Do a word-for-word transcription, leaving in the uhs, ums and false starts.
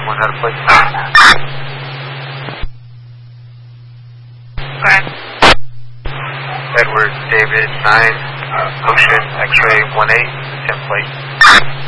one out of place. Go ahead. Edward David nine, Ocean X-ray one eight, template.